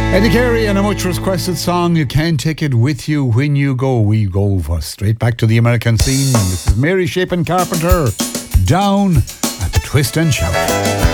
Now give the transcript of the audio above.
Eddie Carey and a much requested song, You Can't Take It With You When You Go. We go straight back to the American scene. This is Mary Chapin Carpenter, Down at the Twist and Shout.